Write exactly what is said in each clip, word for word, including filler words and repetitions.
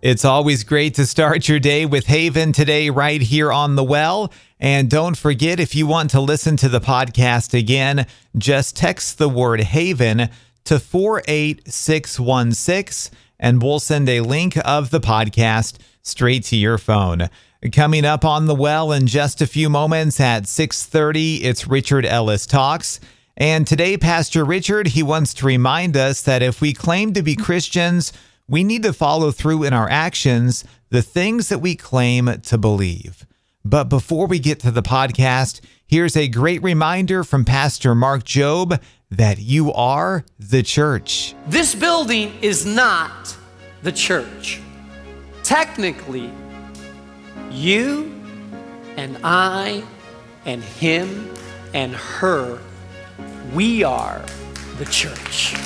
It's always great to start your day with Haven today right here on The Well. And don't forget, if you want to listen to the podcast again, just text the word Haven to four eight six one six, and we'll send a link of the podcast straight to your phone. Coming up on The Well in just a few moments at six thirty, it's Richard Ellis Talks. And today, Pastor Richard, he wants to remind us that if we claim to be Christians, we need to follow through in our actions the things that we claim to believe. But before we get to the podcast, here's a great reminder from Pastor Mark Jobe that you are the church. This building is not the church. Technically, you and I and him and her, we are the church.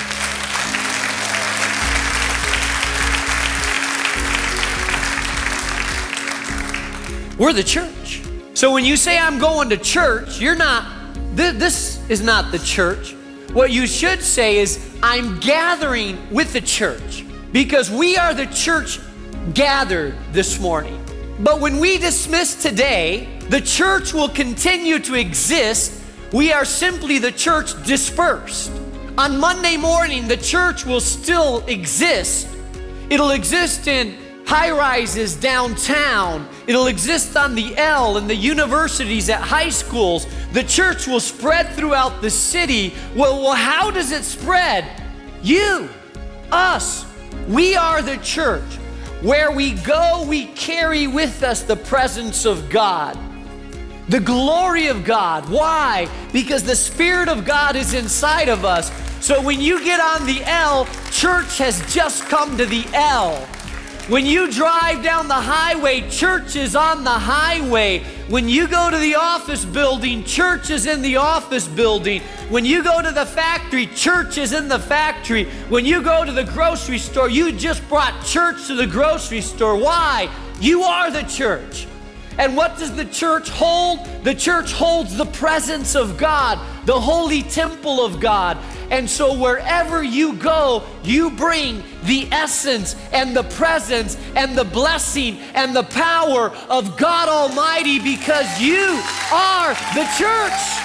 We're the church. So when you say I'm going to church, you're not, th- this is not the church. What you should say is I'm gathering with the church, because we are the church gathered this morning. But when we dismiss today, the church will continue to exist. We are simply the church dispersed. On Monday morning, the church will still exist. It'll exist in high-rises downtown. It'll exist on the L in the universities, at high schools. The church will spread throughout the city. Well, well, how does it spread? You, us, we are the church. Where we go, we carry with us the presence of God, the glory of God. Why? Because the Spirit of God is inside of us. So when you get on the L, church has just come to the L. When you drive down the highway, church is on the highway. When you go to the office building, church is in the office building. When you go to the factory, church is in the factory. When you go to the grocery store, you just brought church to the grocery store. Why? You are the church. And what does the church hold? The church holds the presence of God, the holy temple of God. And so wherever you go, you bring the essence and the presence and the blessing and the power of God Almighty, because you are the church.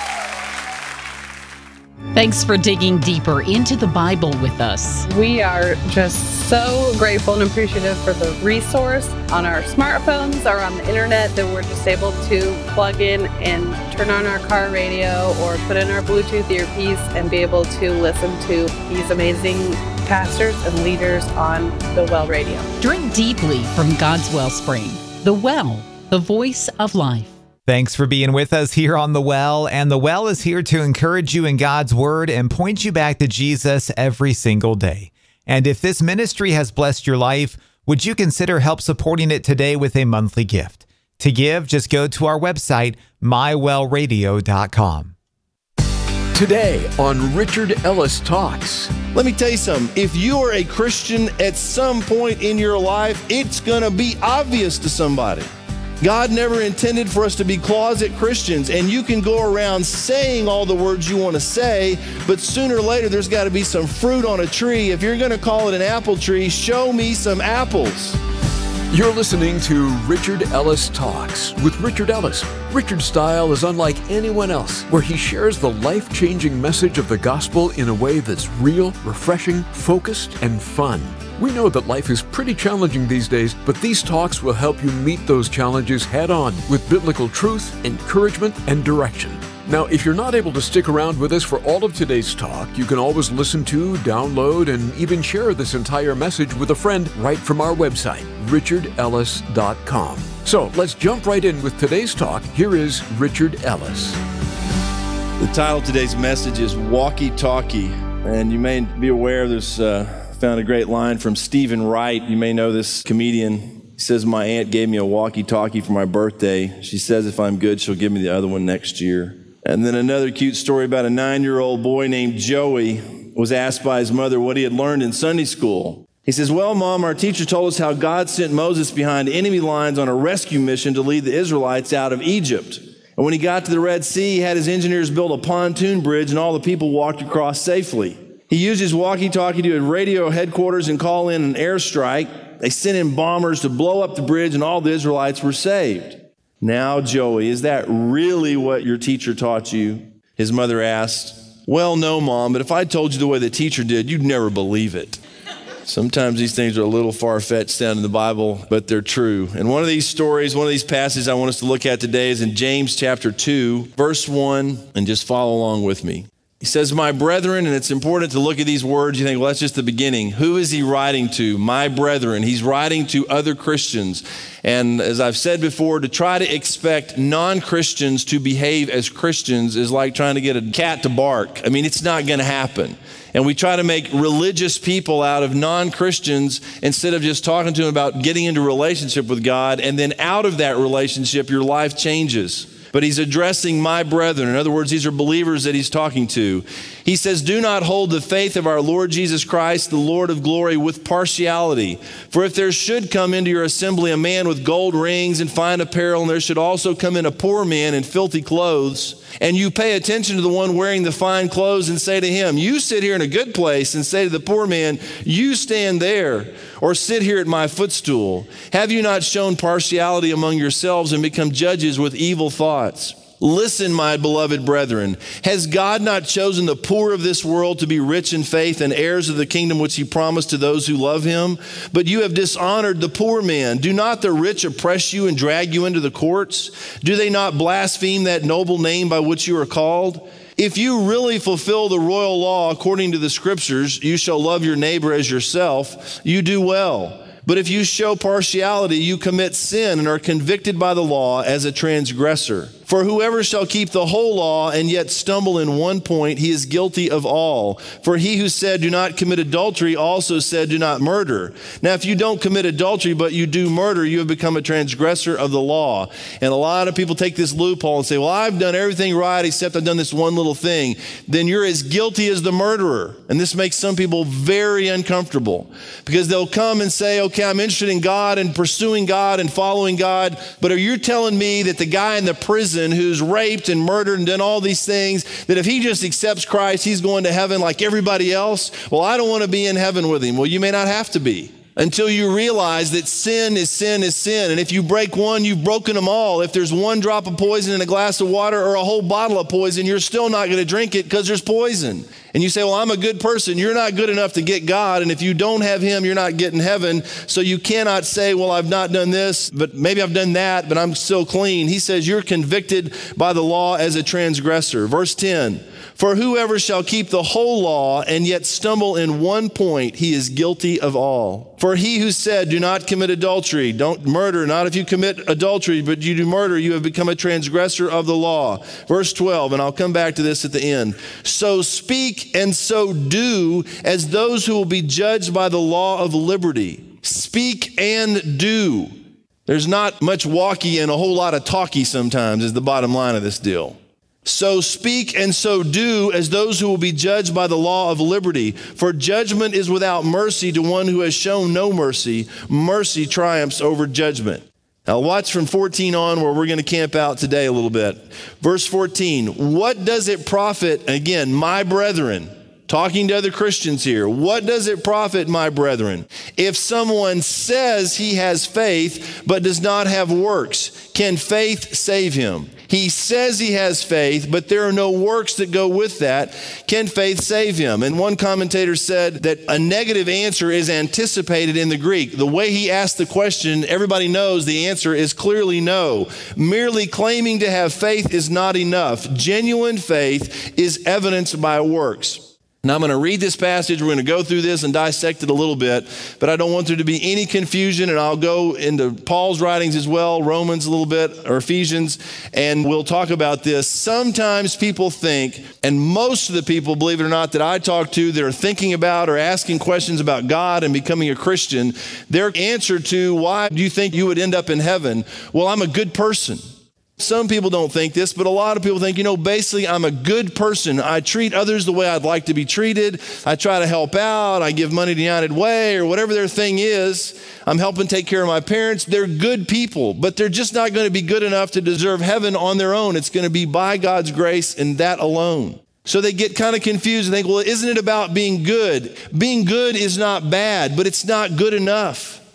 Thanks for digging deeper into the Bible with us. We are just so grateful and appreciative for the resource on our smartphones or on the internet that we're just able to plug in and turn on our car radio or put in our Bluetooth earpiece and be able to listen to these amazing pastors and leaders on the Well Radio. Drink deeply from God's wellspring. The Well, the voice of life. Thanks for being with us here on The Well. And The Well is here to encourage you in God's Word and point you back to Jesus every single day. And if this ministry has blessed your life, would you consider help supporting it today with a monthly gift? To give, just go to our website, my well radio dot com. Today on Richard Ellis Talks. Let me tell you something. If you are a Christian at some point in your life, it's going to be obvious to somebody. God never intended for us to be closet Christians, and you can go around saying all the words you want to say, but sooner or later there's got to be some fruit on a tree. If you're going to call it an apple tree, show me some apples. You're listening to Richard Ellis Talks with Richard Ellis. Richard's style is unlike anyone else, where he shares the life-changing message of the gospel in a way that's real, refreshing, focused, and fun. We know that life is pretty challenging these days, but these talks will help you meet those challenges head-on with biblical truth, encouragement, and direction. Now, if you're not able to stick around with us for all of today's talk, you can always listen to, download, and even share this entire message with a friend right from our website, richard ellis dot com. So let's jump right in with today's talk. Here is Richard Ellis. The title of today's message is Walkie Talkie, and you may be aware there's uh, found a great line from Stephen Wright. You may know this comedian. He says, my aunt gave me a walkie-talkie for my birthday. She says if I'm good, she'll give me the other one next year. And then another cute story about a nine-year-old boy named Joey was asked by his mother what he had learned in Sunday school. He says, well, Mom, our teacher told us how God sent Moses behind enemy lines on a rescue mission to lead the Israelites out of Egypt. And when he got to the Red Sea, he had his engineers build a pontoon bridge and all the people walked across safely. He used his walkie-talkie to radio headquarters and call in an airstrike. They sent in bombers to blow up the bridge, and all the Israelites were saved. Now, Joey, is that really what your teacher taught you? His mother asked. Well, no, Mom, but if I told you the way the teacher did, you'd never believe it. Sometimes these things are a little far-fetched down in the Bible, but they're true. And one of these stories, one of these passages I want us to look at today is in James chapter two, verse one, and just follow along with me. He says, my brethren, and it's important to look at these words. You think, well, that's just the beginning. Who is he writing to? My brethren. He's writing to other Christians. And as I've said before, to try to expect non-Christians to behave as Christians is like trying to get a cat to bark. I mean, it's not going to happen. And we try to make religious people out of non-Christians instead of just talking to them about getting into a relationship with God. And then out of that relationship, your life changes. But he's addressing my brethren. In other words, these are believers that he's talking to. He says, do not hold the faith of our Lord Jesus Christ, the Lord of glory, with partiality. For if there should come into your assembly a man with gold rings and fine apparel, and there should also come in a poor man in filthy clothes, and you pay attention to the one wearing the fine clothes and say to him, you sit here in a good place, and say to the poor man, you stand there, or sit here at my footstool. Have you not shown partiality among yourselves and become judges with evil thoughts? Listen, my beloved brethren, has God not chosen the poor of this world to be rich in faith and heirs of the kingdom which he promised to those who love him? But you have dishonored the poor man. Do not the rich oppress you and drag you into the courts? Do they not blaspheme that noble name by which you are called? If you really fulfill the royal law according to the scriptures, you shall love your neighbor as yourself, you do well. But if you show partiality, you commit sin and are convicted by the law as a transgressor. For whoever shall keep the whole law and yet stumble in one point, he is guilty of all. For he who said, do not commit adultery, also said, do not murder. Now, if you don't commit adultery, but you do murder, you have become a transgressor of the law. And a lot of people take this loophole and say, well, I've done everything right except I've done this one little thing. Then you're as guilty as the murderer. And this makes some people very uncomfortable because they'll come and say, okay, I'm interested in God and pursuing God and following God. But are you telling me that the guy in the prison who's raped and murdered and done all these things, that if he just accepts Christ, he's going to heaven like everybody else? Well, I don't want to be in heaven with him. Well, you may not have to be until you realize that sin is sin is sin. And if you break one, you've broken them all. If there's one drop of poison in a glass of water or a whole bottle of poison, you're still not going to drink it because there's poison. And you say, well, I'm a good person. You're not good enough to get God. And if you don't have him, you're not getting heaven. So you cannot say, well, I've not done this, but maybe I've done that, but I'm still clean. He says, you're convicted by the law as a transgressor. Verse ten, for whoever shall keep the whole law and yet stumble in one point, he is guilty of all. For he who said, do not commit adultery, don't murder, not if you commit adultery, but you do murder, you have become a transgressor of the law. Verse twelve, and I'll come back to this at the end. So speak and so do as those who will be judged by the law of liberty. Speak and do. There's not much walkie and a whole lot of talkie sometimes is the bottom line of this deal. So speak and so do as those who will be judged by the law of liberty. For judgment is without mercy to one who has shown no mercy. Mercy triumphs over judgment. Now watch from fourteen on where we're going to camp out today a little bit. Verse fourteen, what does it profit, again, my brethren, talking to other Christians here, what does it profit, my brethren, if someone says he has faith but does not have works? Can faith save him? He says he has faith, but there are no works that go with that. Can faith save him? And one commentator said that a negative answer is anticipated in the Greek. The way he asked the question, everybody knows the answer is clearly no. Merely claiming to have faith is not enough. Genuine faith is evidenced by works. Now I'm going to read this passage. We're going to go through this and dissect it a little bit, but I don't want there to be any confusion, and I'll go into Paul's writings as well, Romans a little bit, or Ephesians, and we'll talk about this. Sometimes people think, and most of the people, believe it or not, that I talk to that are thinking about or asking questions about God and becoming a Christian, their answer to why do you think you would end up in heaven? Well, I'm a good person. Some people don't think this, but a lot of people think, you know, basically I'm a good person. I treat others the way I'd like to be treated. I try to help out. I give money to United Way or whatever their thing is. I'm helping take care of my parents. They're good people, but they're just not going to be good enough to deserve heaven on their own. It's going to be by God's grace and that alone. So they get kind of confused and think, well, isn't it about being good? Being good is not bad, but it's not good enough.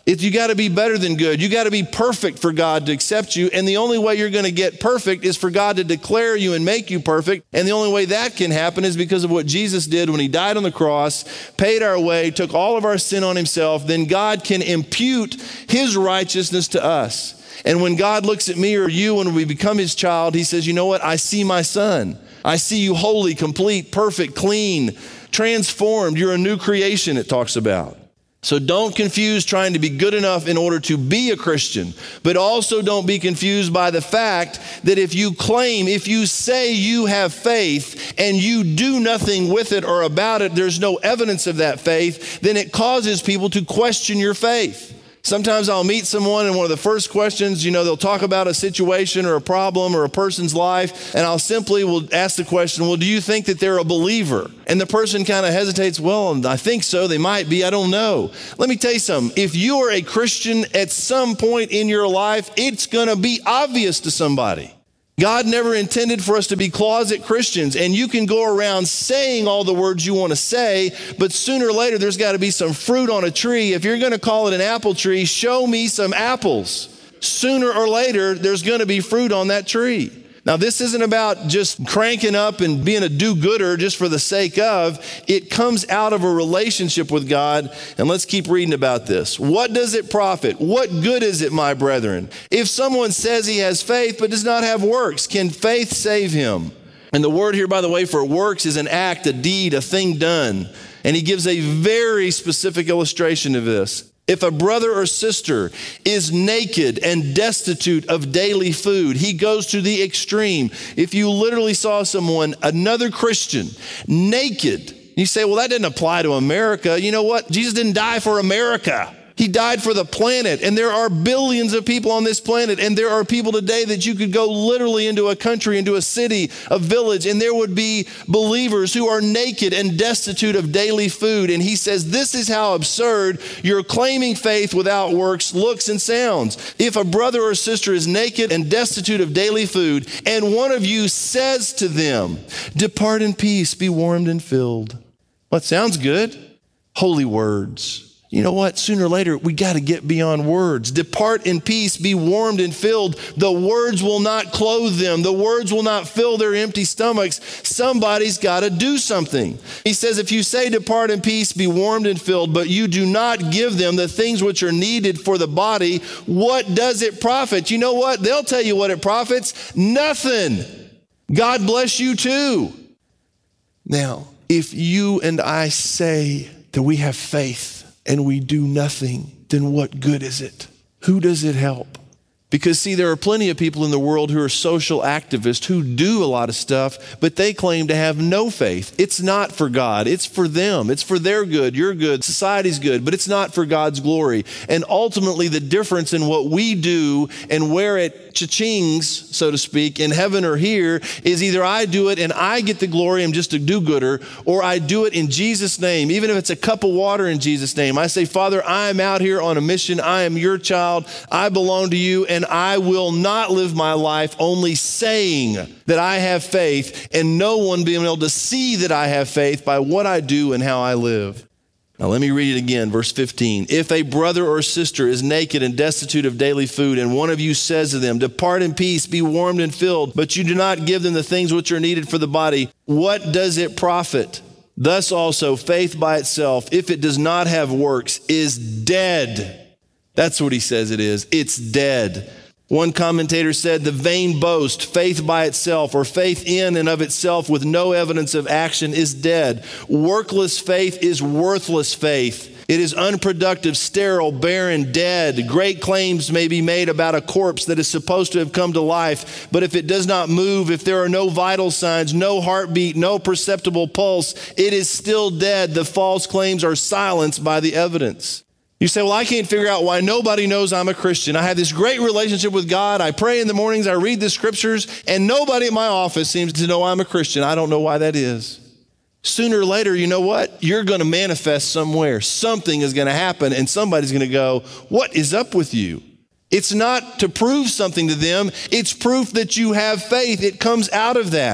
It's, you got to be better than good. You got to be perfect for God to accept you. And the only way you're going to get perfect is for God to declare you and make you perfect. And the only way that can happen is because of what Jesus did when he died on the cross, paid our way, took all of our sin on himself. Then God can impute his righteousness to us. And when God looks at me or you, when we become his child, he says, you know what? I see my son. I see you holy, complete, perfect, clean, transformed. You're a new creation, it talks about. So don't confuse trying to be good enough in order to be a Christian, but also don't be confused by the fact that if you claim, if you say you have faith and you do nothing with it or about it, there's no evidence of that faith, then it causes people to question your faith. Sometimes I'll meet someone and one of the first questions, you know, they'll talk about a situation or a problem or a person's life, and I'll simply will ask the question, well, do you think that they're a believer? And the person kind of hesitates, well, I think so, they might be, I don't know. Let me tell you something, if you are a Christian at some point in your life, it's going to be obvious to somebody. God never intended for us to be closet Christians, and you can go around saying all the words you want to say, but sooner or later there's got to be some fruit on a tree. If you're going to call it an apple tree, show me some apples. Sooner or later there's going to be fruit on that tree. Now, this isn't about just cranking up and being a do-gooder just for the sake of. It comes out of a relationship with God. And let's keep reading about this. What does it profit? What good is it, my brethren? If someone says he has faith but does not have works, can faith save him? And the word here, by the way, for works is an act, a deed, a thing done. And he gives a very specific illustration of this. If a brother or sister is naked and destitute of daily food, he goes to the extreme. If you literally saw someone, another Christian, naked, you say, well, that didn't apply to America. You know what? Jesus didn't die for America. He died for the planet, and there are billions of people on this planet, and there are people today that you could go literally into a country, into a city, a village, and there would be believers who are naked and destitute of daily food. And he says, this is how absurd your claiming faith without works looks and sounds. If a brother or sister is naked and destitute of daily food, and one of you says to them, depart in peace, be warmed and filled. Well, that sounds good. Holy words. You know what? Sooner or later, we got to get beyond words. Depart in peace, be warmed and filled. The words will not clothe them. The words will not fill their empty stomachs. Somebody's got to do something. He says, if you say depart in peace, be warmed and filled, but you do not give them the things which are needed for the body, what does it profit? You know what? They'll tell you what it profits. Nothing. God bless you too. Now, if you and I say that we have faith, and we do nothing, then what good is it? Who does it help? Because see, there are plenty of people in the world who are social activists who do a lot of stuff, but they claim to have no faith. It's not for God. It's for them. It's for their good, your good, society's good, but it's not for God's glory. And ultimately, the difference in what we do and where it cha-chings, so to speak, in heaven or here, is either I do it and I get the glory, I'm just a do-gooder, or I do it in Jesus' name. Even if it's a cup of water in Jesus' name, I say, Father, I'm out here on a mission. I am your child. I belong to you, and I will not live my life only saying that I have faith and no one being able to see that I have faith by what I do and how I live. Now let me read it again, verse fifteen. If a brother or sister is naked and destitute of daily food, and one of you says to them, depart in peace, be warmed and filled, but you do not give them the things which are needed for the body, what does it profit? Thus also faith by itself, if it does not have works, is dead. That's what he says it is. It's dead. One commentator said, the vain boast, faith by itself, or faith in and of itself with no evidence of action, is dead. Workless faith is worthless faith. It is unproductive, sterile, barren, dead. Great claims may be made about a corpse that is supposed to have come to life, but if it does not move, if there are no vital signs, no heartbeat, no perceptible pulse, it is still dead. The false claims are silenced by the evidence. You say, well, I can't figure out why nobody knows I'm a Christian. I have this great relationship with God. I pray in the mornings, I read the scriptures, and nobody at my office seems to know I'm a Christian. I don't know why that is. Sooner or later, you know what? You're going to manifest somewhere. Something is going to happen, and somebody's going to go, what is up with you? It's not to prove something to them. It's proof that you have faith. It comes out of that.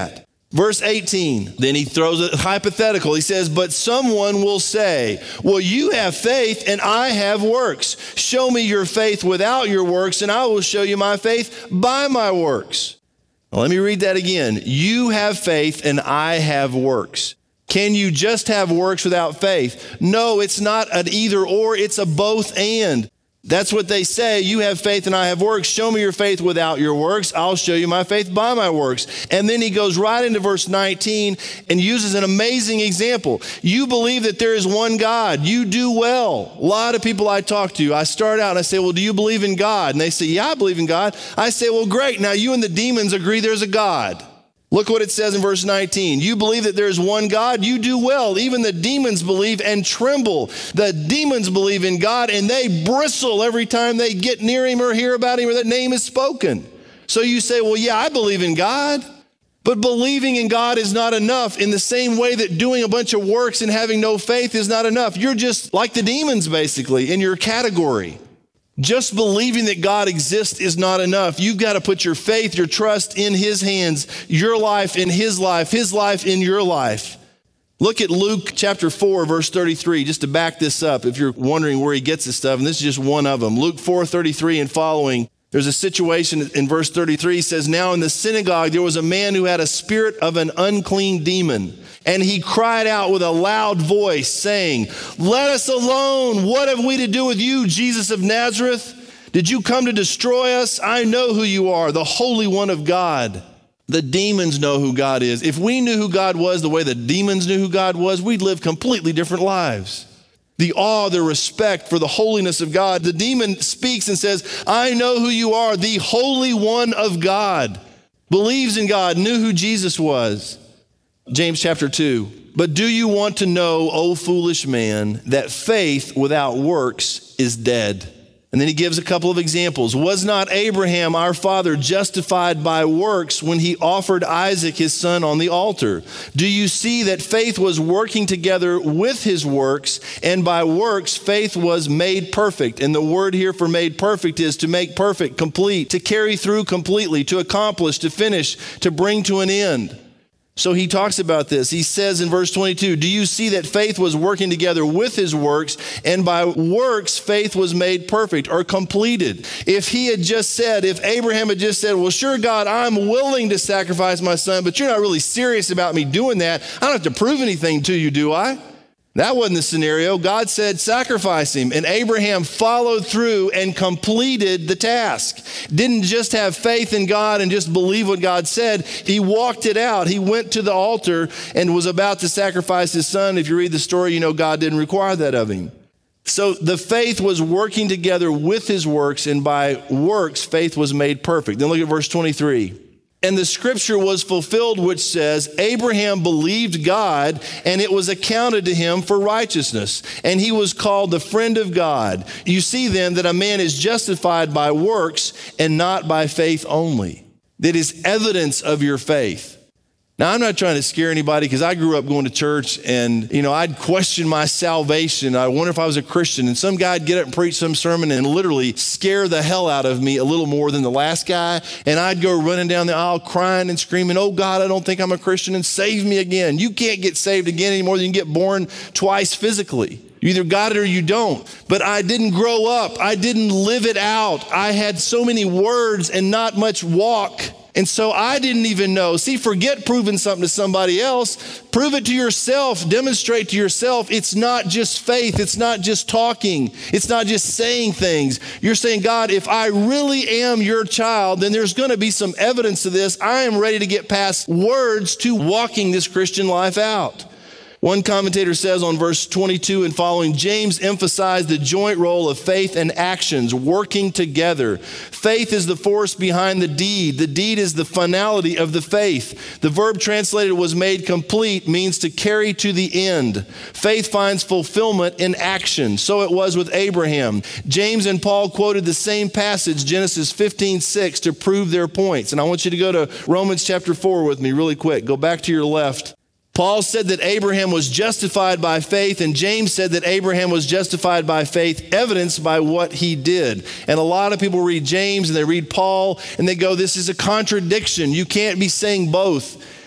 Verse eighteen, then he throws a hypothetical. He says, but someone will say, well, you have faith and I have works. Show me your faith without your works and I will show you my faith by my works. Now, let me read that again. You have faith and I have works. Can you just have works without faith? No, it's not an either or, it's a both and. That's what they say. You have faith and I have works. Show me your faith without your works. I'll show you my faith by my works. And then he goes right into verse nineteen and uses an amazing example. You believe that there is one God. You do well. A lot of people I talk to, I start out and I say, well, do you believe in God? And they say, yeah, I believe in God. I say, well, great. Now you and the demons agree there's a God. Look what it says in verse nineteen. You believe that there is one God. You do well. Even the demons believe and tremble. The demons believe in God and they bristle every time they get near him or hear about him or that name is spoken. So you say, well, yeah, I believe in God. But believing in God is not enough in the same way that doing a bunch of works and having no faith is not enough. You're just like the demons, basically, in your category. Just believing that God exists is not enough. You've got to put your faith, your trust in his hands, your life in his life, his life in your life. Look at Luke chapter four, verse thirty-three, just to back this up if you're wondering where he gets this stuff, and this is just one of them. Luke four, thirty-three and following. There's a situation in verse thirty-three, says, now in the synagogue there was a man who had a spirit of an unclean demon. And he cried out with a loud voice, saying, let us alone. What have we to do with you, Jesus of Nazareth? Did you come to destroy us? I know who you are, the Holy One of God. The demons know who God is. If we knew who God was the way the demons knew who God was, we'd live completely different lives. The awe, the respect for the holiness of God. The demon speaks and says, I know who you are, the Holy One of God. Believes in God, knew who Jesus was. James chapter two, but do you want to know, O foolish man, that faith without works is dead? And then he gives a couple of examples. Was not Abraham, our father, justified by works when he offered Isaac, his son, on the altar? Do you see that faith was working together with his works, and by works faith was made perfect? And the word here for made perfect is to make perfect, complete, to carry through completely, to accomplish, to finish, to bring to an end. So he talks about this. He says in verse twenty-two, do you see that faith was working together with his works, and by works faith was made perfect or completed? If he had just said, if Abraham had just said, well, sure, God, I'm willing to sacrifice my son, but you're not really serious about me doing that. I don't have to prove anything to you, do I? That wasn't the scenario. God said, sacrifice him. And Abraham followed through and completed the task. Didn't just have faith in God and just believe what God said. He walked it out. He went to the altar and was about to sacrifice his son. If you read the story, you know God didn't require that of him. So the faith was working together with his works, and by works, faith was made perfect. Then look at verse twenty-three. And the scripture was fulfilled, which says, Abraham believed God, and it was accounted to him for righteousness. And he was called the friend of God. You see then that a man is justified by works and not by faith only. That is evidence of your faith. Now, I'm not trying to scare anybody, because I grew up going to church and, you know, I'd question my salvation. I wonder if I was a Christian, and some guy'd get up and preach some sermon and literally scare the hell out of me a little more than the last guy. And I'd go running down the aisle crying and screaming, oh God, I don't think I'm a Christian, and save me again. You can't get saved again any more than you can get born twice physically. You either got it or you don't. But I didn't grow up. I didn't live it out. I had so many words and not much walk. And so I didn't even know. See, forget proving something to somebody else. Prove it to yourself. Demonstrate to yourself. It's not just faith. It's not just talking. It's not just saying things. You're saying, God, if I really am your child, then there's going to be some evidence to this. I am ready to get past words to walking this Christian life out. One commentator says on verse twenty-two and following, James emphasized the joint role of faith and actions working together. Faith is the force behind the deed. The deed is the finality of the faith. The verb translated was made complete means to carry to the end. Faith finds fulfillment in action. So it was with Abraham. James and Paul quoted the same passage, Genesis fifteen six, to prove their points. And I want you to go to Romans chapter four with me really quick. Go back to your left. Paul said that Abraham was justified by faith, and James said that Abraham was justified by faith, evidenced by what he did. And a lot of people read James and they read Paul and they go, this is a contradiction. You can't be saying both.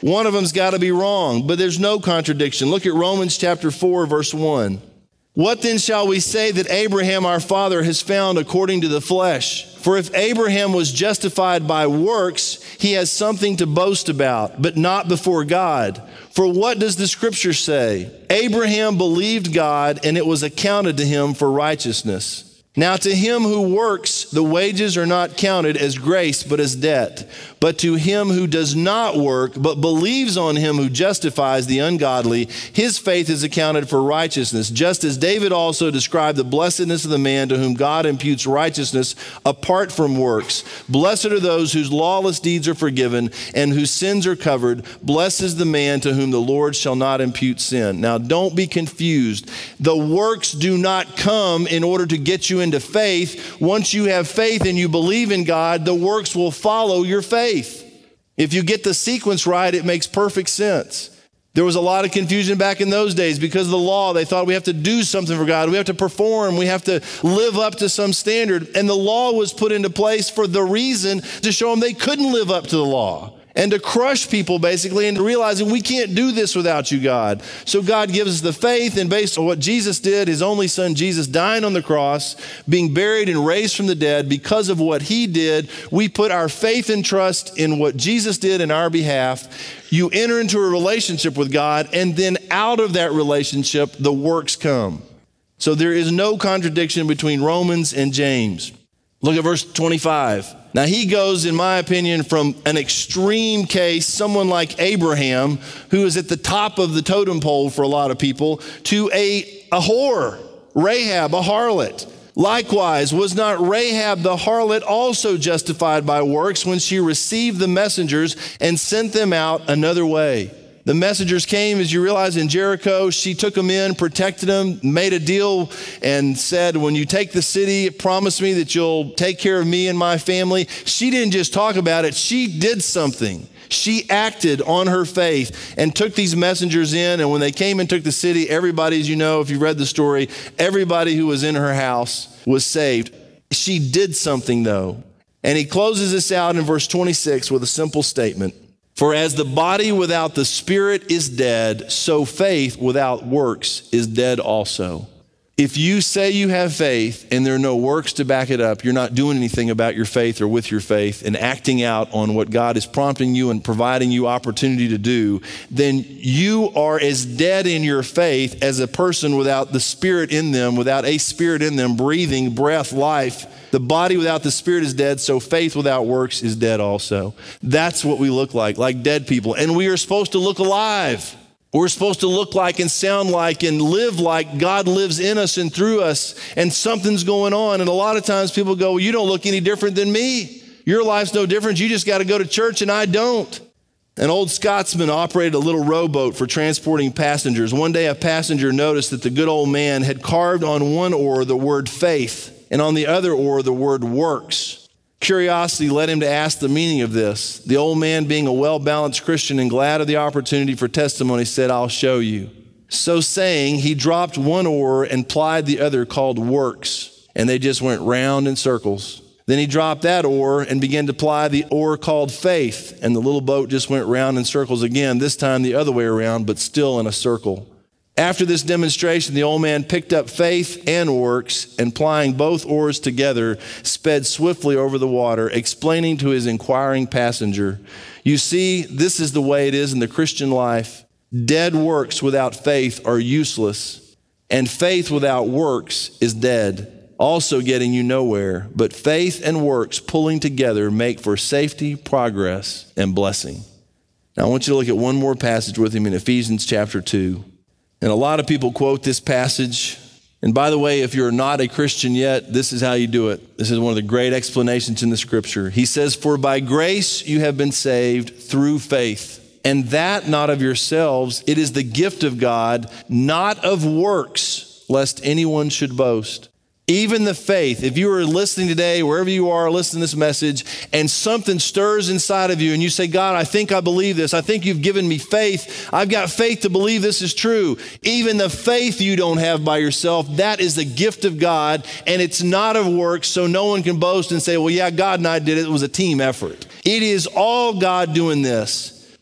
One of them's got to be wrong, but there's no contradiction. Look at Romans chapter four, verse one. What then shall we say that Abraham our father has found according to the flesh? For if Abraham was justified by works, he has something to boast about, but not before God. For what does the scripture say? Abraham believed God, and it was accounted to him for righteousness. Now to him who works, the wages are not counted as grace, but as debt. But to him who does not work, but believes on him who justifies the ungodly, his faith is accounted for righteousness. Just as David also described the blessedness of the man to whom God imputes righteousness apart from works. Blessed are those whose lawless deeds are forgiven and whose sins are covered. Blessed is the man to whom the Lord shall not impute sin. Now don't be confused. The works do not come in order to get you into faith. Once you have faith and you believe in God, the works will follow your faith. If you get the sequence right, it makes perfect sense. There was a lot of confusion back in those days because of the law. They thought we have to do something for God. We have to perform. We have to live up to some standard. And the law was put into place for the reason to show them they couldn't live up to the law. And to crush people, basically, into realizing we can't do this without you, God. So God gives us the faith, and based on what Jesus did, his only son, Jesus, dying on the cross, being buried and raised from the dead, because of what he did, we put our faith and trust in what Jesus did in our behalf. You enter into a relationship with God, and then out of that relationship, the works come. So there is no contradiction between Romans and James. Look at verse twenty-five. Now he goes, in my opinion, from an extreme case, someone like Abraham, who is at the top of the totem pole for a lot of people, to a, a whore, Rahab, a harlot. Likewise, was not Rahab the harlot also justified by works when she received the messengers and sent them out another way? The messengers came, as you realize, in Jericho. She took them in, protected them, made a deal, and said, when you take the city, promise me that you'll take care of me and my family. She didn't just talk about it. She did something. She acted on her faith and took these messengers in. And when they came and took the city, everybody, as you know, if you read the story, everybody who was in her house was saved. She did something, though. And he closes this out in verse twenty-six with a simple statement. For as the body without the spirit is dead, so faith without works is dead also. If you say you have faith and there are no works to back it up, you're not doing anything about your faith or with your faith and acting out on what God is prompting you and providing you opportunity to do, then you are as dead in your faith as a person without the spirit in them, without a spirit in them, breathing, breath, life. The body without the spirit is dead, so faith without works is dead also. That's what we look like, like dead people. And we are supposed to look alive. We're supposed to look like and sound like and live like God lives in us and through us, and something's going on. And a lot of times people go, well, you don't look any different than me. Your life's no different. You just got to go to church and I don't. An old Scotsman operated a little rowboat for transporting passengers. One day a passenger noticed that the good old man had carved on one oar the word faith and on the other oar the word works. Curiosity led him to ask the meaning of this. The old man, being a well-balanced Christian and glad of the opportunity for testimony, said, I'll show you. So saying, he dropped one oar and plied the other, called works, and they just went round in circles. Then he dropped that oar and began to ply the oar called faith, and the little boat just went round in circles again, this time the other way around, but still in a circle. After this demonstration, the old man picked up faith and works, and plying both oars together, sped swiftly over the water, explaining to his inquiring passenger, you see, this is the way it is in the Christian life. Dead works without faith are useless, and faith without works is dead, also getting you nowhere. But faith and works pulling together make for safety, progress, and blessing. Now I want you to look at one more passage with him in Ephesians chapter two. And a lot of people quote this passage. And by the way, if you're not a Christian yet, this is how you do it. This is one of the great explanations in the scripture. He says, for by grace you have been saved through faith, and that not of yourselves. It is the gift of God, not of works, lest anyone should boast. Even the faith, if you are listening today, wherever you are, listening to this message, and something stirs inside of you and you say, God, I think I believe this. I think you've given me faith. I've got faith to believe this is true. Even the faith you don't have by yourself, that is the gift of God, and it's not of works, so no one can boast and say, well, yeah, God and I did it. It was a team effort. It is all God doing this.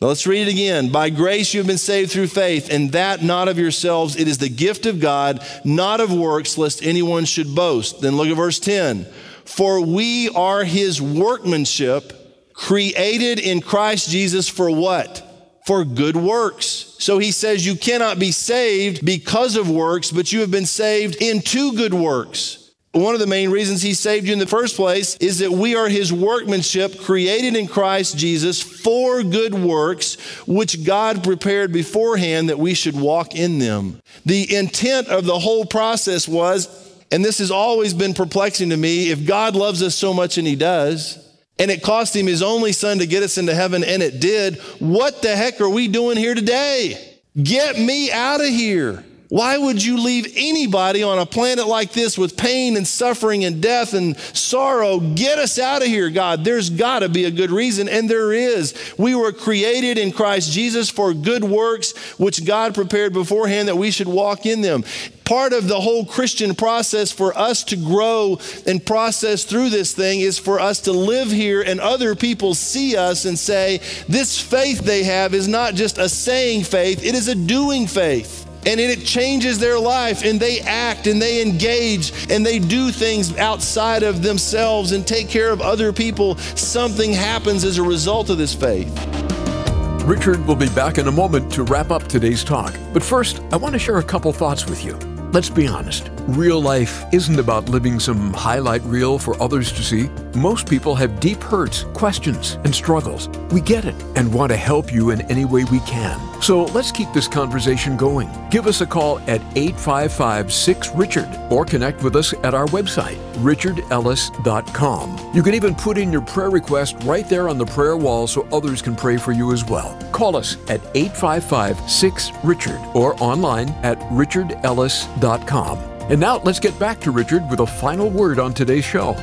Now let's read it again. By grace you have been saved through faith, and that not of yourselves. It is the gift of God, not of works, lest anyone should boast. Then look at verse ten. For we are his workmanship, created in Christ Jesus for what? For good works. So he says you cannot be saved because of works, but you have been saved into good works. One of the main reasons he saved you in the first place is that we are his workmanship, created in Christ Jesus for good works, which God prepared beforehand that we should walk in them. The intent of the whole process was, and this has always been perplexing to me, if God loves us so much, and he does, and it cost him his only son to get us into heaven, and it did, what the heck are we doing here today? Get me out of here. Why would you leave anybody on a planet like this with pain and suffering and death and sorrow? Get us out of here, God. There's got to be a good reason, and there is. We were created in Christ Jesus for good works, which God prepared beforehand that we should walk in them. Part of the whole Christian process for us to grow and process through this thing is for us to live here and other people see us and say, this faith they have is not just a saying faith, it is a doing faith. And it changes their life, and they act and they engage and they do things outside of themselves and take care of other people. Something happens as a result of this faith. Richard will be back in a moment to wrap up today's talk. But first, I want to share a couple thoughts with you. Let's be honest. Real life isn't about living some highlight reel for others to see. Most people have deep hurts, questions, and struggles. We get it and want to help you in any way we can. So let's keep this conversation going. Give us a call at eight five five, six, Richard or connect with us at our website, richard ellis dot com. You can even put in your prayer request right there on the prayer wall so others can pray for you as well. Call us at eight five five, six, Richard or online at richard ellis dot com. And now let's get back to Richard with a final word on today's show.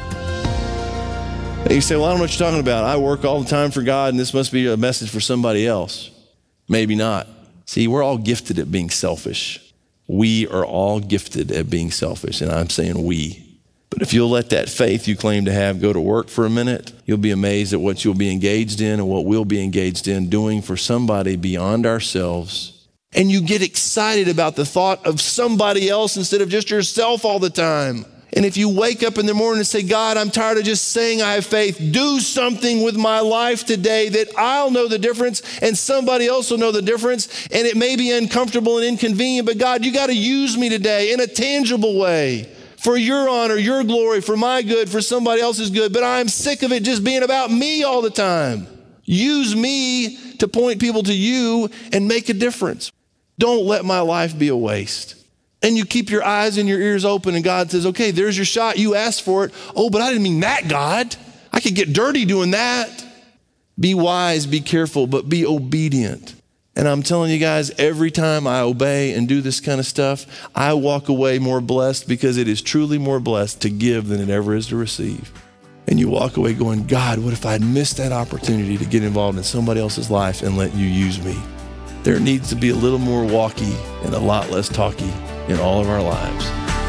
You say, well, I don't know what you're talking about. I work all the time for God, and this must be a message for somebody else. Maybe not. See, we're all gifted at being selfish. We are all gifted at being selfish, and I'm saying we. But if you'll let that faith you claim to have go to work for a minute, you'll be amazed at what you'll be engaged in and what we'll be engaged in doing for somebody beyond ourselves. And you get excited about the thought of somebody else instead of just yourself all the time. And if you wake up in the morning and say, God, I'm tired of just saying I have faith. Do something with my life today that I'll know the difference and somebody else will know the difference. And it may be uncomfortable and inconvenient, but God, you got to use me today in a tangible way for your honor, your glory, for my good, for somebody else's good. But I'm sick of it just being about me all the time. Use me to point people to you and make a difference. Don't let my life be a waste. And you keep your eyes and your ears open, and God says, okay, there's your shot. You asked for it. Oh, but I didn't mean that, God. I could get dirty doing that. Be wise, be careful, but be obedient. And I'm telling you guys, every time I obey and do this kind of stuff, I walk away more blessed, because it is truly more blessed to give than it ever is to receive. And you walk away going, God, what if I'd missed that opportunity to get involved in somebody else's life and let you use me? There needs to be a little more walkie and a lot less talkie in all of our lives.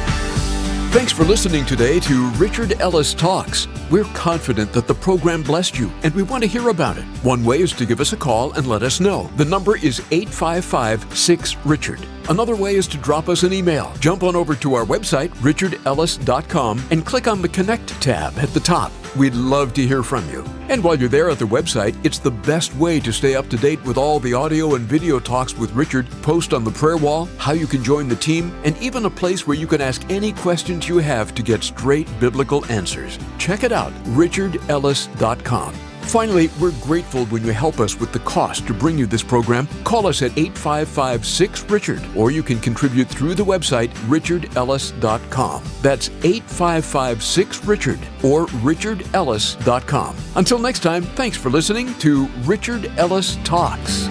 Thanks for listening today to Richard Ellis Talks. We're confident that the program blessed you, and we want to hear about it. One way is to give us a call and let us know. The number is eight five five, six, Richard. Another way is to drop us an email. Jump on over to our website, richard ellis dot com, and click on the Connect tab at the top. We'd love to hear from you. And while you're there at the website, it's the best way to stay up to date with all the audio and video talks with Richard, post on the prayer wall, how you can join the team, and even a place where you can ask any questions you have to get straight biblical answers. Check it out, richard ellis dot com. Finally, we're grateful when you help us with the cost to bring you this program. Call us at eight five five, six, Richard, or you can contribute through the website, richard ellis dot com. That's eight five five, six, Richard or richard ellis dot com. Until next time, thanks for listening to Richard Ellis Talks.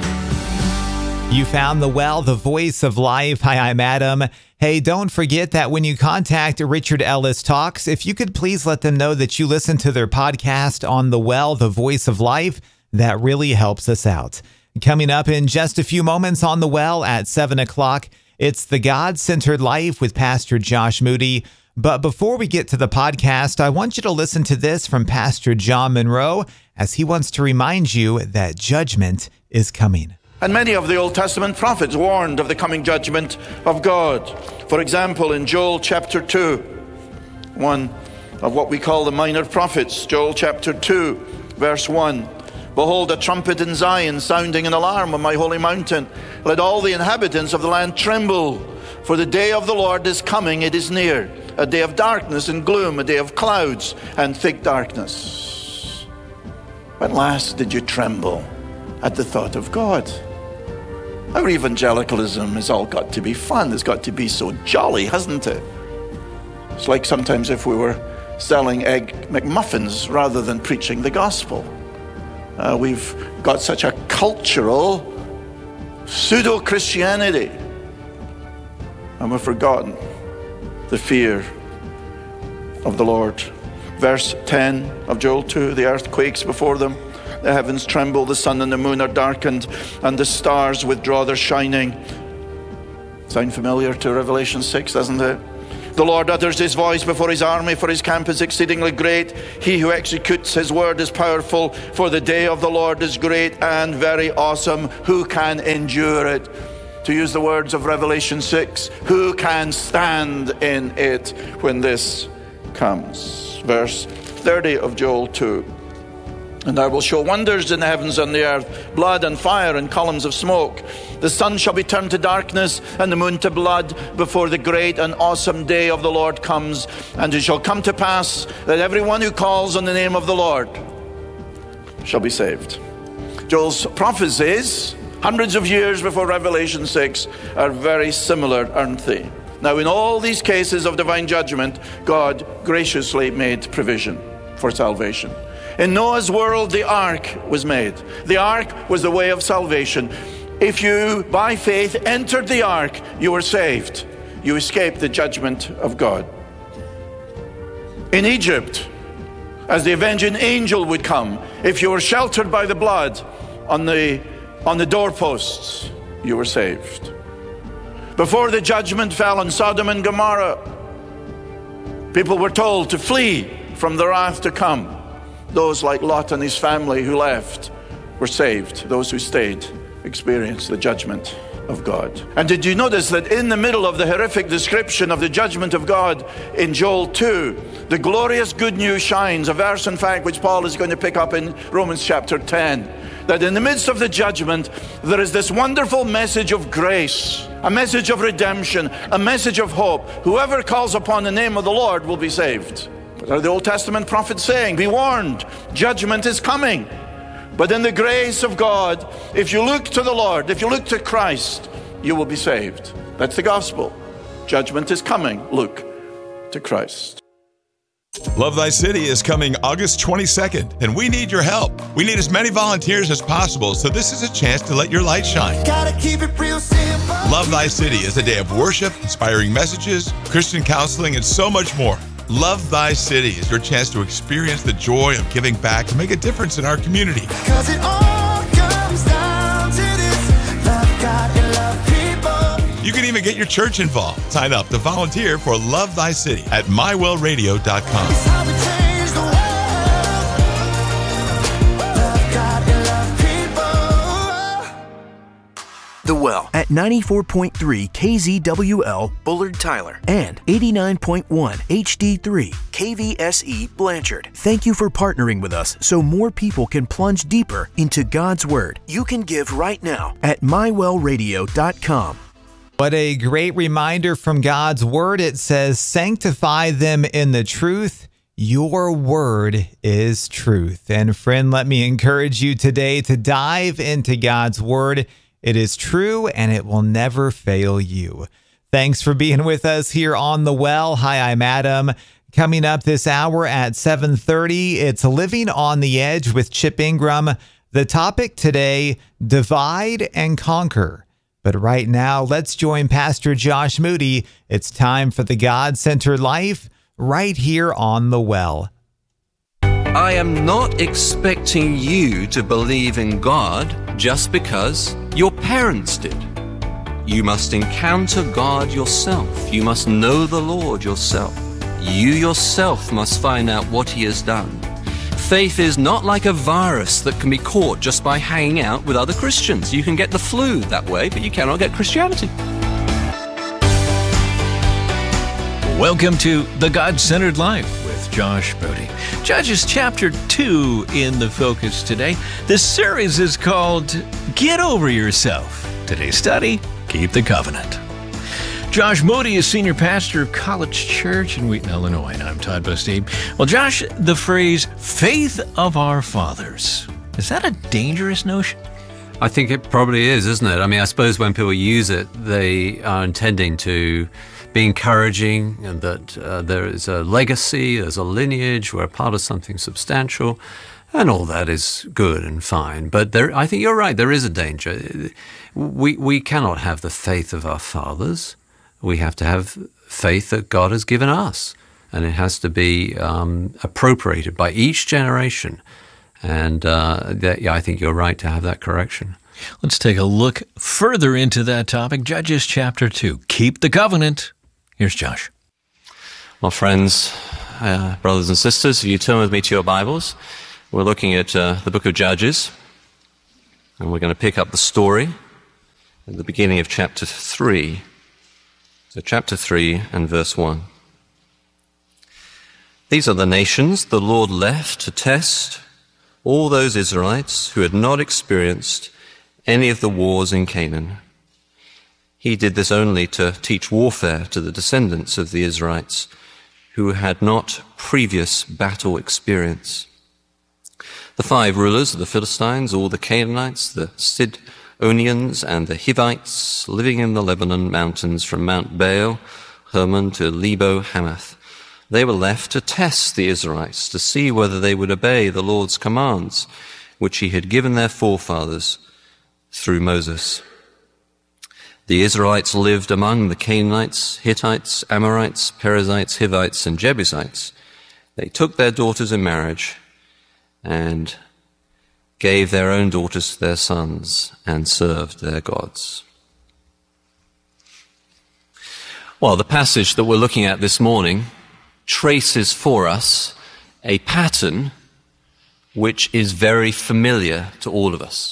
You found the well, the voice of life. Hi, I'm Adam. Hey, don't forget that when you contact Richard Ellis Talks, if you could please let them know that you listen to their podcast on the well, the voice of life, that really helps us out. Coming up in just a few moments on the well at seven o'clock, it's the God-Centered Life with Pastor Josh Moody. But before we get to the podcast, I want you to listen to this from Pastor John Monroe as he wants to remind you that judgment is coming. And many of the Old Testament prophets warned of the coming judgment of God. For example, in Joel chapter two, one of what we call the minor prophets, Joel chapter two, verse one. Behold, a trumpet in Zion, sounding an alarm on my holy mountain. Let all the inhabitants of the land tremble, for the day of the Lord is coming, it is near. A day of darkness and gloom, a day of clouds and thick darkness. When last did you tremble at the thought of God? Our evangelicalism has all got to be fun. It's got to be so jolly, hasn't it? It's like sometimes if we were selling egg McMuffins rather than preaching the gospel. Uh, we've got such a cultural pseudo-Christianity, and we've forgotten the fear of the Lord. Verse ten of Joel two, the earth quakes before them. The heavens tremble, the sun and the moon are darkened, and the stars withdraw their shining. Sound familiar to Revelation six, doesn't it? The Lord utters his voice before his army, for his camp is exceedingly great. He who executes his word is powerful, for the day of the Lord is great and very awesome. Who can endure it? To use the words of Revelation six, who can stand in it when this comes? Verse thirty of Joel two. And I will show wonders in the heavens and the earth, blood and fire and columns of smoke. The sun shall be turned to darkness and the moon to blood before the great and awesome day of the Lord comes. And it shall come to pass that everyone who calls on the name of the Lord shall be saved. Joel's prophecies, hundreds of years before Revelation six, are very similar, aren't they? Now, in all these cases of divine judgment, God graciously made provision for salvation. In Noah's world, the ark was made. The ark was the way of salvation. If you, by faith, entered the ark, you were saved. You escaped the judgment of God. In Egypt, as the avenging angel would come, if you were sheltered by the blood on the, on the doorposts, you were saved. Before the judgment fell on Sodom and Gomorrah, people were told to flee from the wrath to come. Those like Lot and his family who left were saved. Those who stayed experienced the judgment of God. And did you notice that in the middle of the horrific description of the judgment of God in Joel two, the glorious good news shines, a verse in fact which Paul is going to pick up in Romans chapter ten, that in the midst of the judgment there is this wonderful message of grace, a message of redemption, a message of hope. Whoever calls upon the name of the Lord will be saved. What are the Old Testament prophets saying? Be warned, judgment is coming. But in the grace of God, if you look to the Lord, if you look to Christ, you will be saved. That's the gospel. Judgment is coming. Look to Christ. Love Thy City is coming August twenty-second, and we need your help. We need as many volunteers as possible, so this is a chance to let your light shine. Gotta keep it real simple. Love Thy City is a day of worship, inspiring messages, Christian counseling, and so much more. Love Thy City is your chance to experience the joy of giving back and make a difference in our community. Because it all comes down to this, love God and love people. You can even get your church involved. Sign up to volunteer for Love Thy City at my well radio dot com. The Well at ninety-four point three K Z W L Bullard Tyler and eighty-nine point one H D three K V S E Blanchard. Thank you for partnering with us so more people can plunge deeper into God's Word. You can give right now at my well radio dot com. What a great reminder from God's Word. It says, sanctify them in the truth. Your word is truth. And friend, let me encourage you today to dive into God's Word. It is true, and it will never fail you. Thanks for being with us here on The Well. Hi, I'm Adam. Coming up this hour at seven thirty, it's Living on the Edge with Chip Ingram. The topic today, divide and conquer. But right now, let's join Pastor Josh Moody. It's time for the God-centered life right here on The Well. I am not expecting you to believe in God just because your parents did. You must encounter God yourself. You must know the Lord yourself. You yourself must find out what He has done. faith is not like a virus that can be caught just by hanging out with other Christians. You can get the flu that way, but you cannot get Christianity. Welcome to The God-Centered Life with Josh Bodie. Judges chapter two in the focus today. This series is called Get Over Yourself. Today's study, Keep the Covenant. Josh Bodie is senior pastor of College Church in Wheaton, Illinois, and I'm Todd Bostade. Well, Josh, the phrase, faith of our fathers, is that a dangerous notion? I think it probably is, isn't it? I mean, I suppose when people use it, they are intending to be encouraging and that uh, there is a legacy, there's a lineage, we're a part of something substantial, and all that is good and fine. But there, I think you're right, there is a danger. We, we cannot have the faith of our fathers. We have to have faith that God has given us, and it has to be um, appropriated by each generation. And uh, that, yeah, I think you're right to have that correction. Let's take a look further into that topic. Judges chapter two, Keep the Covenant. Here's Josh. Well, friends, uh, brothers and sisters, if you turn with me to your Bibles, we're looking at uh, the book of Judges, and we're going to pick up the story at the beginning of chapter three. So chapter three and verse one. These are the nations the Lord left to test all those Israelites who had not experienced any of the wars in Canaan. He did this only to teach warfare to the descendants of the Israelites who had not previous battle experience. The five rulers of the Philistines, all the Canaanites, the Sidonians, and the Hivites, living in the Lebanon mountains from Mount Baal, Hermon to Lebo Hamath, they were left to test the Israelites, to see whether they would obey the Lord's commands, which he had given their forefathers through Moses. The Israelites lived among the Canaanites, Hittites, Amorites, Perizzites, Hivites, and Jebusites. They took their daughters in marriage and gave their own daughters to their sons and served their gods. Well, the passage that we're looking at this morning traces for us a pattern which is very familiar to all of us.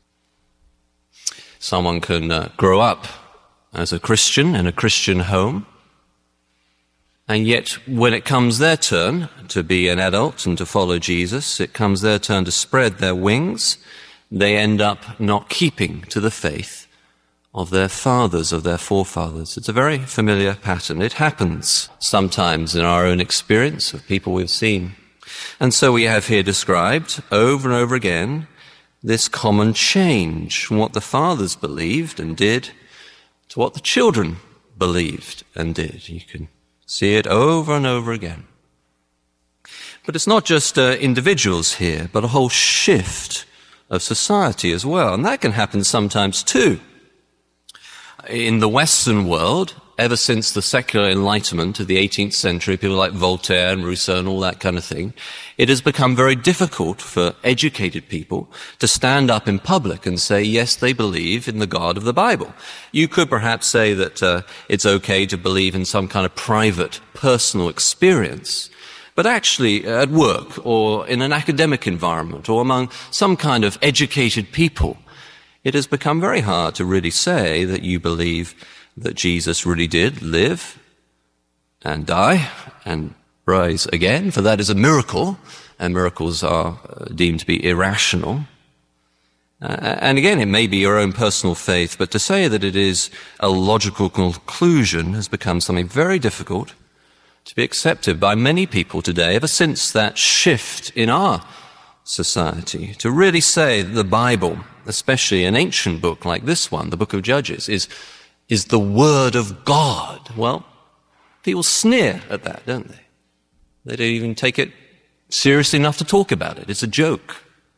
Someone can uh, grow up as a Christian in a Christian home, and yet when it comes their turn to be an adult and to follow Jesus, it comes their turn to spread their wings, they end up not keeping to the faith of their fathers, of their forefathers. It's a very familiar pattern. It happens sometimes in our own experience of people we've seen. And so we have here described over and over again this common change from what the fathers believed and did to what the children believed and did. You can see it over and over again. But it's not just uh, individuals here, but a whole shift of society as well. And that can happen sometimes too. In the Western world, ever since the secular enlightenment of the eighteenth century, people like Voltaire and Rousseau and all that kind of thing, it has become very difficult for educated people to stand up in public and say, yes, they believe in the God of the Bible. You could perhaps say that uh, it's okay to believe in some kind of private, personal experience, but actually at work or in an academic environment or among some kind of educated people, it has become very hard to really say that you believe that Jesus really did live and die and rise again, for that is a miracle, and miracles are deemed to be irrational. Uh, and again, it may be your own personal faith, but to say that it is a logical conclusion has become something very difficult to be accepted by many people today, ever since that shift in our society, to really say that the Bible, especially an ancient book like this one, the book of Judges, is is the Word of God. Well, people sneer at that, don't they? They don't even take it seriously enough to talk about it. It's a joke.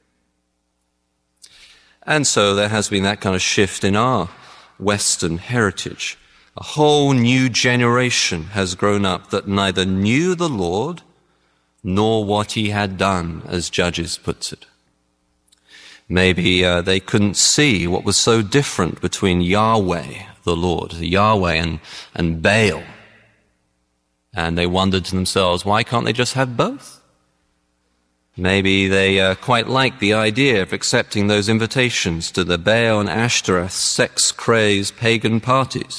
And so there has been that kind of shift in our Western heritage. A whole new generation has grown up that neither knew the Lord nor what he had done, as Judges puts it. Maybe uh, they couldn't see what was so different between Yahweh, the Lord, Yahweh and, and Baal. And they wondered to themselves, why can't they just have both? Maybe they uh, quite liked the idea of accepting those invitations to the Baal and Ashtoreth sex-crazed pagan parties.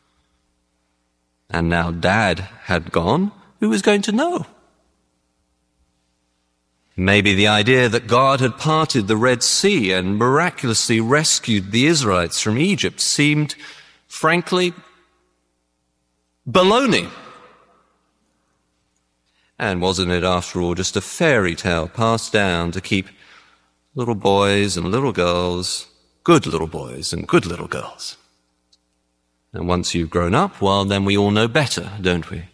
And now Dad had gone, who was going to know? Maybe the idea that God had parted the Red Sea and miraculously rescued the Israelites from Egypt seemed, frankly, baloney. And wasn't it, after all, just a fairy tale passed down to keep little boys and little girls, good little boys and good little girls? And once you've grown up, well, then we all know better, don't we?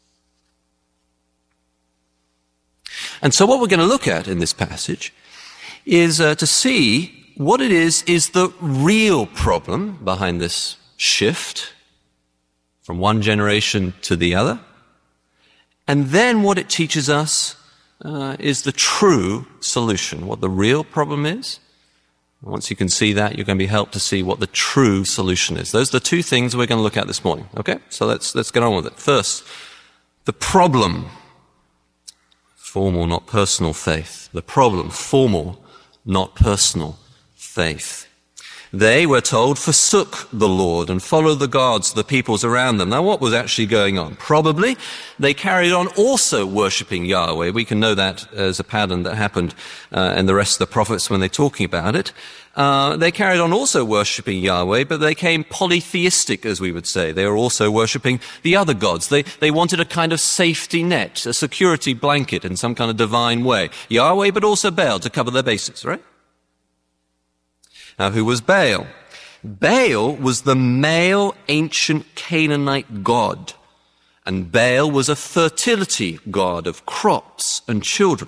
And so what we're going to look at in this passage is uh, to see what it is, is the real problem behind this shift from one generation to the other. And then what it teaches us uh, is the true solution, what the real problem is. Once you can see that, you're going to be helped to see what the true solution is. Those are the two things we're going to look at this morning. Okay? So let's, let's get on with it. First, the problem. Formal, not personal faith. The problem, formal, not personal faith. They, we're told, forsook the Lord and followed the gods of the peoples around them. Now, what was actually going on? Probably they carried on also worshipping Yahweh. We can know that as a pattern that happened uh, in the rest of the prophets when they're talking about it. Uh, they carried on also worshipping Yahweh, but they became polytheistic, as we would say. They were also worshipping the other gods. They, they wanted a kind of safety net, a security blanket in some kind of divine way. Yahweh, but also Baal to cover their bases, right? Now, who was Baal? Baal was the male ancient Canaanite god, and Baal was a fertility god of crops and children.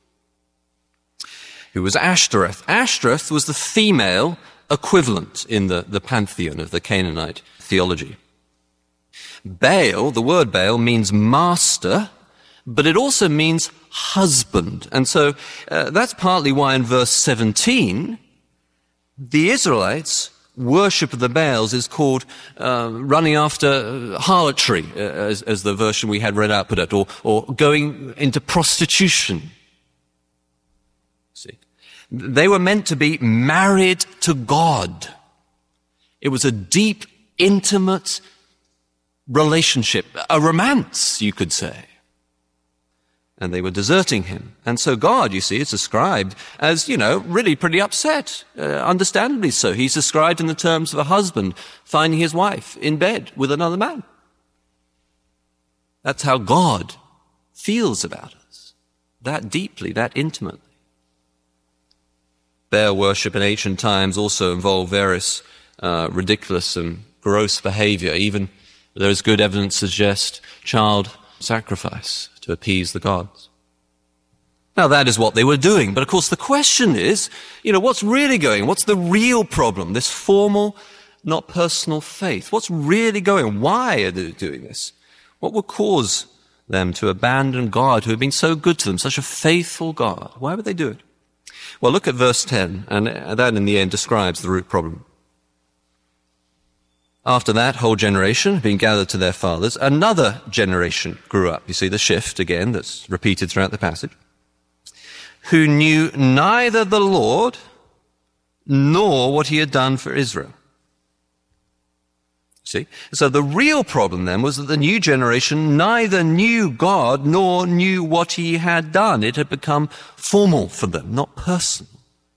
Who was Ashtoreth? Ashtoreth was the female equivalent in the, the pantheon of the Canaanite theology. Baal, the word Baal, means master, but it also means husband. And so uh, that's partly why in verse seventeen, the Israelites' worship of the Baals is called uh, running after harlotry, uh, as, as the version we had read out put it, or, or going into prostitution. See, they were meant to be married to God. It was a deep, intimate relationship, a romance, you could say. And they were deserting him. And so God, you see, is described as, you know, really pretty upset, uh, understandably so. He's described in the terms of a husband finding his wife in bed with another man. That's how God feels about us, that deeply, that intimately. Baal worship in ancient times also involved various uh, ridiculous and gross behavior. Even there is good evidence to suggest child sacrifice to appease the gods. Now that is what they were doing. But of course the question is, you know, what's really going? What's the real problem? This formal, not personal faith. What's really going? Why are they doing this? What would cause them to abandon God who had been so good to them, such a faithful God? Why would they do it? Well, look at verse ten, and that in the end describes the root problem. After that whole generation had been gathered to their fathers, another generation grew up. You see the shift again that's repeated throughout the passage. Who knew neither the Lord nor what he had done for Israel. See? So the real problem then was that the new generation neither knew God nor knew what he had done. It had become formal for them, not personal.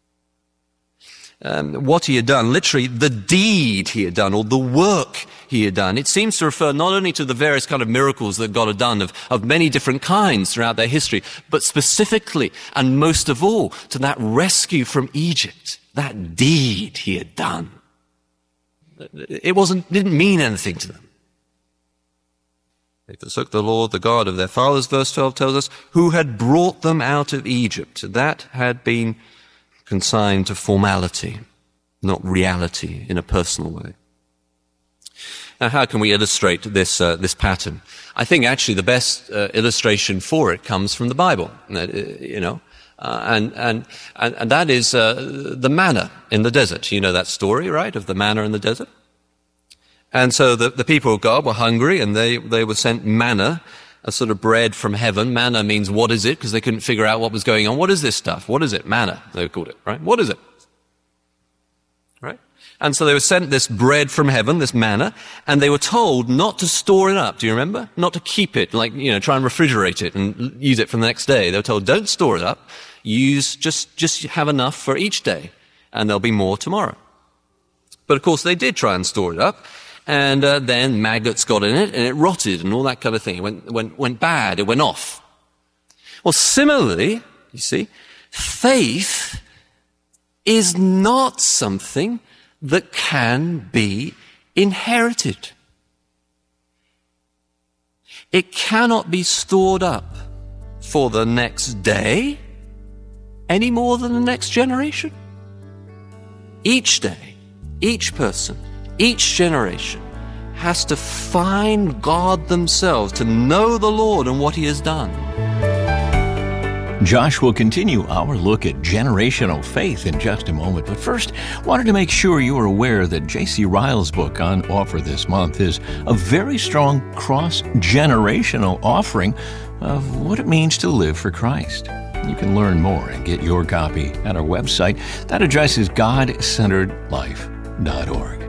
Um, what he had done, literally the deed he had done, or the work he had done. It seems to refer not only to the various kind of miracles that God had done of, of many different kinds throughout their history, but specifically and most of all to that rescue from Egypt, that deed he had done. It wasn't, didn't mean anything to them. They forsook the Lord, the God of their fathers, verse twelve tells us, who had brought them out of Egypt. That had been consigned to formality, not reality in a personal way. Now, how can we illustrate this uh, this pattern? I think actually the best uh, illustration for it comes from the Bible. Uh, you know, uh, and and and and that is uh, the manna in the desert. You know that story, right, of the manna in the desert. And so the the people of God were hungry, and they they were sent manna a sort of bread from heaven. Manna means what is it? Because they couldn't figure out what was going on. What is this stuff? What is it? Manna, they called it, right? What is it? Right? And so they were sent this bread from heaven, this manna, and they were told not to store it up. Do you remember? Not to keep it, like, you know, try and refrigerate it and use it for the next day. They were told, don't store it up. Use, just, just have enough for each day, and there'll be more tomorrow. But of course they did try and store it up, and uh, then maggots got in it, and it rotted and all that kind of thing. It went, went, went bad, it went off. Well, similarly, you see, faith is not something that can be inherited. It cannot be stored up for the next day any more than the next generation. Each day, each person, each generation has to find God themselves, to know the Lord and what He has done. Josh will continue our look at generational faith in just a moment, but first, wanted to make sure you are aware that J C Ryle's book on offer this month is a very strong cross-generational offering of what it means to live for Christ. You can learn more and get your copy at our website. That address is god centered life dot org.